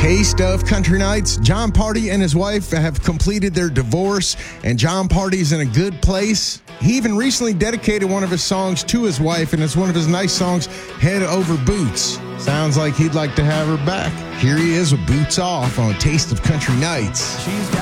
Taste of Country Nights. Jon Pardi and his wife have completed their divorce, and Jon Pardi's in a good place. He even recently dedicated one of his songs to his wife, and it's one of his nice songs, Head Over Boots. Sounds like he'd like to have her back. Here he is with Boots Off on Taste of Country Nights. She's got